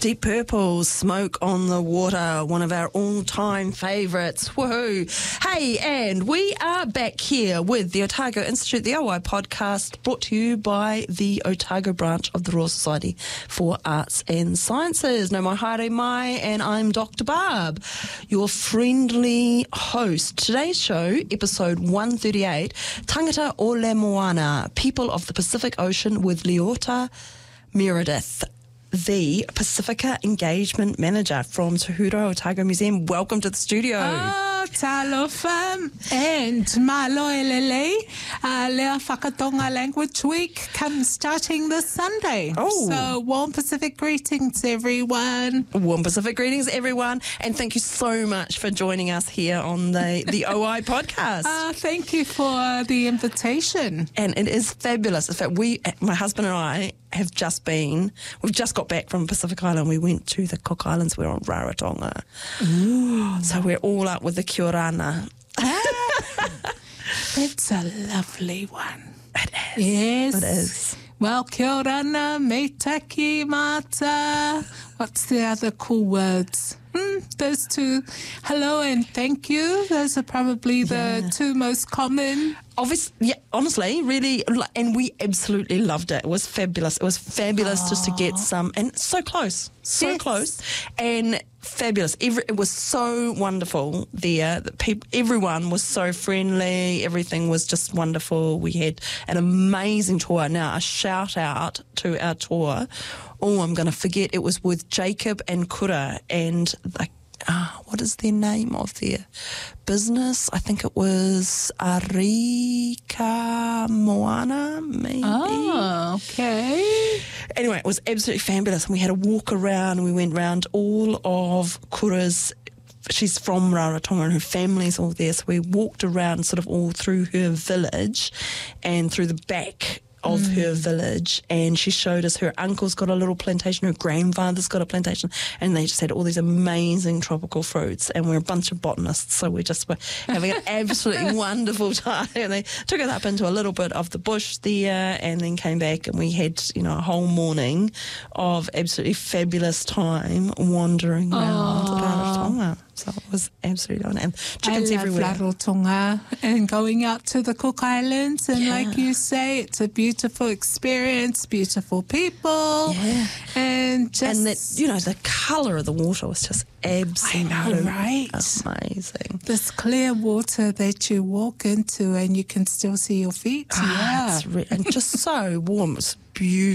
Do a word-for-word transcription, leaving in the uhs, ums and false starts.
Deep Purple, Smoke on the Water, one of our all-time favourites. Woohoo! Hey, and we are back here with the Otago Institute, the O I podcast, brought to you by the Otago branch of the Royal Society for Arts and Sciences. No mai haere mai, and I'm Doctor Barb, your friendly host. Today's show, episode one thirty-eight, Tangata o Le Moana, People of the Pacific Ocean with Leota Meredith, the Pacifica Engagement Manager from Te Huro Otago Museum. Welcome to the studio. Oh, talofa and maloelele. Uh, Lea Whakatonga Language Week comes starting this Sunday. Oh. So warm Pacific greetings, everyone. Warm Pacific greetings, everyone. And thank you so much for joining us here on the, the O I podcast. Uh, thank you for the invitation. And it is fabulous. In fact, we, my husband and I, have just been, we've just got back from Pacific Island. We went to the Cook Islands. We're on Rarotonga. Ooh. So we're all up with the Kiorana. Ah, that's a lovely one. It is. Yes. It is. Well, kia orana, me taki mata. What's the other cool words? Hmm, those two. Hello and thank you. Those are probably the Yeah. two most common. Obviously, yeah, honestly, really, and we absolutely loved it. It was fabulous. It was fabulous just to get some, and so close, so Yes. close, and fabulous. Every, it was so wonderful there. The people, everyone was so friendly. Everything was just wonderful. We had an amazing tour. Now, a shout out to our tour. Oh, I'm going to forget. It was with Jacob and Kura and the Ah, what is their name of their business? I think it was Arika Moana, maybe. Oh, okay. Anyway, it was absolutely fabulous. And we had a walk around and we went round all of Kura's. She's from Rarotonga and her family's all there. So we walked around sort of all through her village and through the back of mm. her village, and she showed us her uncle's got a little plantation, her grandfather's got a plantation, and they just had all these amazing tropical fruits, and we're a bunch of botanists, so we just were having an absolutely wonderful time. And they took us up into a little bit of the bush there and then came back, and we had, you know, a whole morning of absolutely fabulous time wandering around oh. Rarotonga. So it was absolutely on. And chickens I everywhere. love Rarotonga and going out to the Cook Islands, and Yeah. like you say, it's a beautiful experience, beautiful people, Yeah. and just And that, you know, the colour of the water was just absolutely I know, right? amazing. this clear water that you walk into and you can still see your feet. Ah, Yeah. it's re- and just so warm. It's beautiful.